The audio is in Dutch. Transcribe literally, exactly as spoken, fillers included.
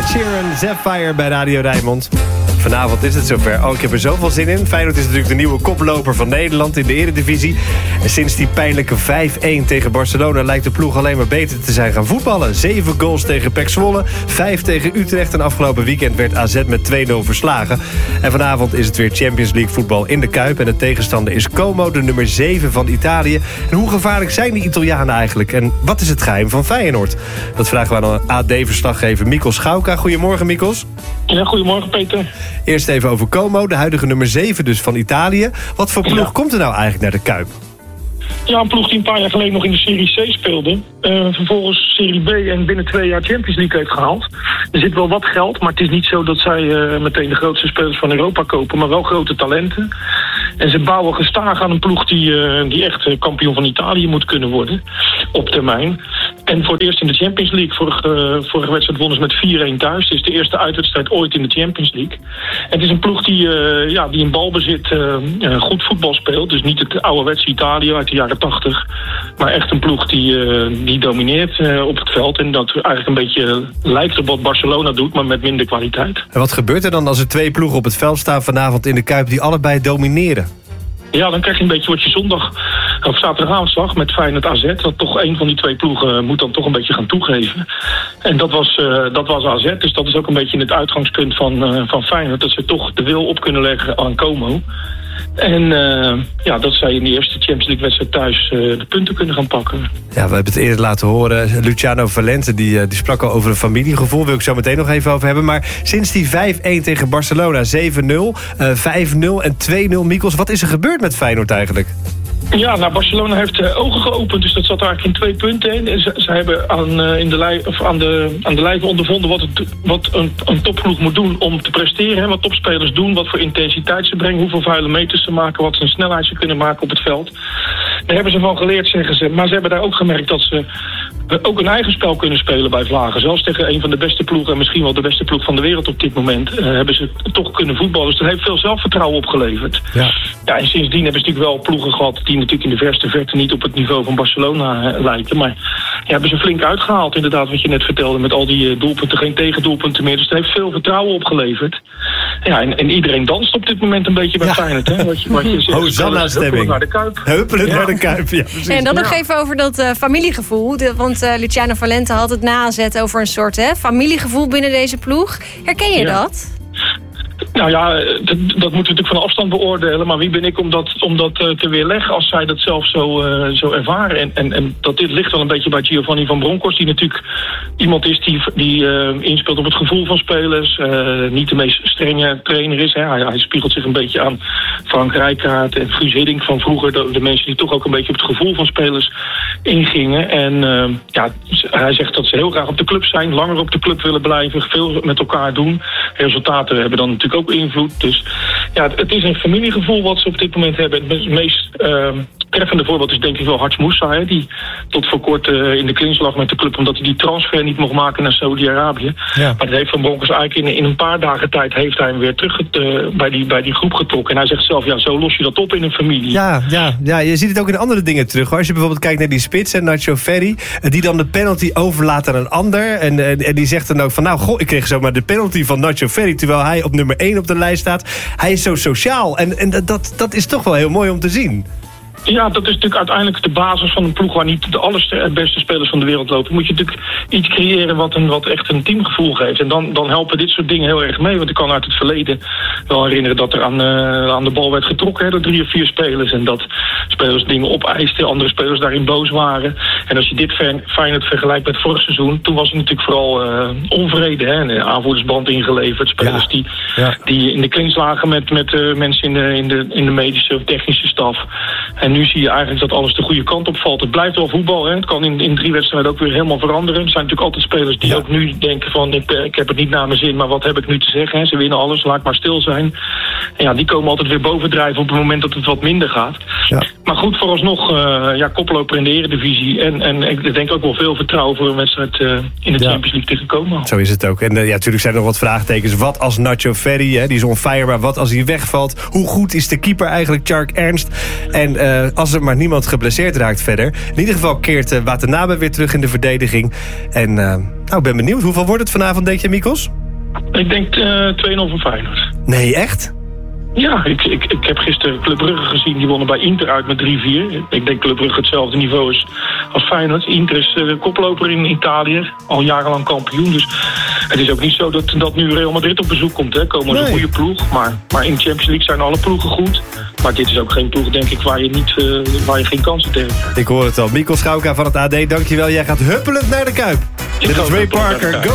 Ed Sheeran, Sapphire bij Radio Rijnmond. Vanavond is het zover. Oh, ik heb er zoveel zin in. Feyenoord is natuurlijk de nieuwe koploper van Nederland in de Eredivisie. En sinds die pijnlijke vijf-een tegen Barcelona lijkt de ploeg alleen maar beter te zijn gaan voetballen. Zeven goals tegen P E C Zwolle, vijf tegen Utrecht. En afgelopen weekend werd A Z met twee nul verslagen. En vanavond is het weer Champions League voetbal in de Kuip. En de tegenstander is Como, de nummer zeven van Italië. En hoe gevaarlijk zijn die Italianen eigenlijk? En wat is het geheim van Feyenoord? Dat vragen we aan A D-verslaggever Mikos Schauka. Goedemorgen, Mikos. Ja, goedemorgen, Peter. Eerst even over Como, de huidige nummer zeven dus van Italië. Wat voor ploeg ja. komt er nou eigenlijk naar de Kuip? Ja, een ploeg die een paar jaar geleden nog in de Serie C speelde. Uh, vervolgens Serie B en binnen twee jaar Champions League heeft gehaald. Er zit wel wat geld, maar het is niet zo dat zij uh, meteen de grootste spelers van Europa kopen. Maar wel grote talenten. En ze bouwen gestaag aan een ploeg die, uh, die echt uh, kampioen van Italië moet kunnen worden. Op termijn. En voor het eerst in de Champions League. Vorige, uh, vorige wedstrijd wonnen ze met vier-een thuis. Het is de eerste uitwedstrijd ooit in de Champions League. En het is een ploeg die, uh, ja, die in balbezit uh, uh, goed voetbal speelt. Dus niet het ouderwetse Italië uit de jaren tachtig. Maar echt een ploeg die, uh, die domineert uh, op het veld. En dat eigenlijk een beetje lijkt op wat Barcelona doet, maar met minder kwaliteit. En wat gebeurt er dan als er twee ploegen op het veld staan vanavond in de Kuip die allebei domineren? Ja, dan krijg je een beetje wat je zondag of zaterdagavond zag met Feyenoord A Z. Dat toch een van die twee ploegen moet dan toch een beetje gaan toegeven. En dat was, uh, dat was A Z. Dus dat is ook een beetje het uitgangspunt van, uh, van Feyenoord. Dat ze toch de wil op kunnen leggen aan Como. En uh, ja, dat zij in die eerste Champions League wedstrijd thuis uh, de punten kunnen gaan pakken. Ja, we hebben het eerder laten horen. Luciano Valente, die, uh, die sprak al over een familiegevoel. Wil ik zo meteen nog even over hebben. Maar sinds die vijf-een tegen Barcelona, zeven nul, uh, vijf nul en twee nul, Mikos, wat is er gebeurd met Feyenoord eigenlijk? Ja, nou, Barcelona heeft uh, ogen geopend, dus dat zat eigenlijk in twee punten in. Ze, ze hebben aan, uh, in de lij, of aan, de, aan de lijve ondervonden wat, het, wat een, een topploeg moet doen om te presteren. Hè, wat topspelers doen, wat voor intensiteit ze brengen, hoeveel vuile meters ze maken, wat ze een snelheid ze kunnen maken op het veld. Daar hebben ze van geleerd, zeggen ze. Maar ze hebben daar ook gemerkt dat ze uh, ook een eigen spel kunnen spelen bij Vlagen. Zelfs tegen een van de beste ploegen, en misschien wel de beste ploeg van de wereld op dit moment, uh, hebben ze toch kunnen voetballen. Dus dat heeft veel zelfvertrouwen opgeleverd. Ja. Ja, en sindsdien hebben ze natuurlijk wel ploegen gehad die natuurlijk in de verste verte niet op het niveau van Barcelona uh, lijken. Maar ja, hebben ze flink uitgehaald, inderdaad, wat je net vertelde, met al die uh, doelpunten, geen tegendoelpunten meer. Dus het heeft veel vertrouwen opgeleverd. Ja, en, en iedereen danst op dit moment een beetje bij ja. Feyenoord, hè? Wat je, wat je zegt, Hosanna-stemming. Naar de Kuip. Heupelen ja. naar de Kuip, ja, precies. En dan ja. nog even over dat uh, familiegevoel. De, want uh, Luciano Valente had het nazet over een soort hè, familiegevoel binnen deze ploeg. Herken je ja. dat? Nou ja, dat, dat moeten we natuurlijk van afstand beoordelen. Maar wie ben ik om dat, om dat uh, te weerleggen als zij dat zelf zo, uh, zo ervaren? En, en, en dat dit ligt wel een beetje bij Giovanni van Bronckhorst, die natuurlijk iemand is die, die uh, inspeelt op het gevoel van spelers. Uh, niet de meest strenge trainer is. Hè. Hij, hij spiegelt zich een beetje aan Frank Rijkaard en Guus Hiddink van vroeger. De, de mensen die toch ook een beetje op het gevoel van spelers ingingen. En uh, ja, hij zegt dat ze heel graag op de club zijn, langer op de club willen blijven, veel met elkaar doen. Resultaten hebben dan natuurlijk ook invloed. Dus ja, het is een familiegevoel wat ze op dit moment hebben. Het meest uh, treffende voorbeeld is denk ik wel Haj Moussa, hè, die tot voor kort uh, in de clinch lag met de club omdat hij die transfer niet mocht maken naar Saudi-Arabië. Ja. Maar dat heeft Van Bronckhorst eigenlijk in, in een paar dagen tijd heeft hij hem weer terug uh, bij, die, bij die groep getrokken. En hij zegt zelf, ja, zo los je dat op in een familie. Ja, ja, ja, je ziet het ook in andere dingen terug, hoor. Als je bijvoorbeeld kijkt naar die spits en Nacho Ferri, die dan de penalty overlaat aan een ander. En, en, en die zegt dan ook van, nou, goh, ik kreeg zomaar de penalty van Nacho Ferri, terwijl hij op nummer één op de lijst staat. Hij is zo sociaal. En, en dat, dat is toch wel heel mooi om te zien. Ja, dat is natuurlijk uiteindelijk de basis van een ploeg waar niet de allerbeste spelers van de wereld lopen. Moet je natuurlijk iets creëren wat, een, wat echt een teamgevoel geeft. En dan, dan helpen dit soort dingen heel erg mee. Want ik kan uit het verleden wel herinneren dat er aan, uh, aan de bal werd getrokken hè, door drie of vier spelers. En dat spelers dingen opeisten, andere spelers daarin boos waren. En als je dit Feyenoord vergelijkt met vorig seizoen, toen was het natuurlijk vooral uh, onvrede. Hè, een aanvoerdersband ingeleverd. Spelers ja. Die, ja. die in de clinch lagen met, met uh, mensen in de, in, de, in de medische of technische staf. En nu zie je eigenlijk dat alles de goede kant op valt. Het blijft wel voetbal. Hè. Het kan in, in drie wedstrijden ook weer helemaal veranderen. Er zijn natuurlijk altijd spelers die ja. ook nu denken van ik, ik heb het niet naar mijn zin, maar wat heb ik nu te zeggen? Hè. Ze winnen alles, laat maar stil zijn. En ja, die komen altijd weer bovendrijven op het moment dat het wat minder gaat. Ja. Maar goed, vooralsnog uh, ja, koploper in de Eredivisie. En, en ik denk ook wel veel vertrouwen voor een wedstrijd uh, in de ja. Champions League tegen Como. Zo is het ook. En uh, ja, natuurlijk zijn er nog wat vraagtekens. Wat als Nacho Ferri, hè, die is on fire, maar wat als hij wegvalt? Hoe goed is de keeper eigenlijk, Tjark Ernst? En uh, als er maar niemand geblesseerd raakt verder. In ieder geval keert uh, Watanabe weer terug in de verdediging. En uh, Nou, ik ben benieuwd. Hoeveel wordt het vanavond, denk je, Mikos? Ik denk uh, twee nul voor Feyenoord. Nee, echt? Ja, ik, ik, ik heb gisteren Club Brugge gezien. Die wonnen bij Inter uit met drie vier. Ik denk Club Brugge hetzelfde niveau is als Feyenoord. Inter is de koploper in Italië. Al jarenlang kampioen. Dus het is ook niet zo dat, dat nu Real Madrid op bezoek komt. Hè. Komen nee. een goede ploeg. Maar, maar in de Champions League zijn alle ploegen goed. Maar dit is ook geen ploeg, denk ik, waar je, niet, uh, waar je geen kansen tegen hebt. Ik hoor het al. Mikos Schauka van het A D, dankjewel. Jij gaat huppelend naar de Kuip. Dit is Ray Parker.